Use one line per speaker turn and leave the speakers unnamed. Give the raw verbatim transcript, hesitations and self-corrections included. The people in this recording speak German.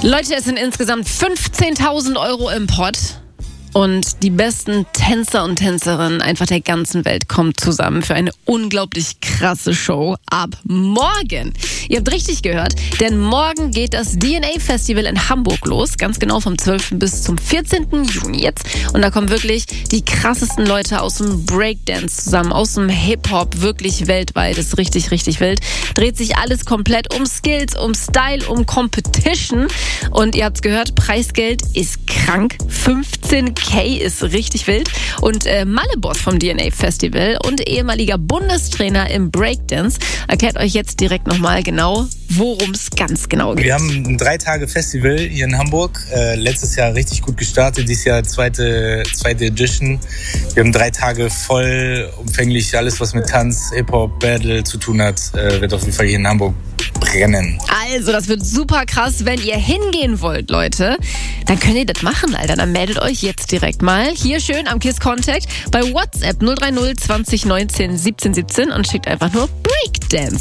Leute, es sind insgesamt fünfzehntausend Euro im Pott. Und die besten Tänzer und Tänzerinnen einfach der ganzen Welt kommen zusammen für eine unglaublich krasse Show ab morgen. Ihr habt richtig gehört, denn morgen geht das D N A-Festival in Hamburg los. Ganz genau vom zwölften bis zum vierzehnten Juni jetzt. Und da kommen wirklich die krassesten Leute aus dem Breakdance zusammen, aus dem Hip-Hop, wirklich weltweit. Das ist richtig, richtig wild. Dreht sich alles komplett um Skills, um Style, um Competition. Und ihr habt's gehört, Preisgeld ist krank. fünfzehn K ist richtig wild. Und äh, Malle-Boss vom D N A-Festival und ehemaliger Bundestrainer im Breakdance erklärt euch jetzt direkt nochmal genau, worum es ganz genau geht.
Wir haben ein drei Tage Festival hier in Hamburg. Äh, letztes Jahr richtig gut gestartet, dieses Jahr zweite, zweite Edition. Wir haben drei Tage voll umfänglich alles, was mit Tanz, Hip-Hop, Battle zu tun hat, äh, wird auf jeden Fall hier in Hamburg brennen.
Also, das wird super krass. Wenn ihr hingehen wollt, Leute, dann könnt ihr das machen, Alter. Dann meldet euch jetzt direkt mal hier schön am KISS Contact bei WhatsApp null drei null zwanzig neunzehn siebzehn siebzehn und schickt einfach nur Breakdance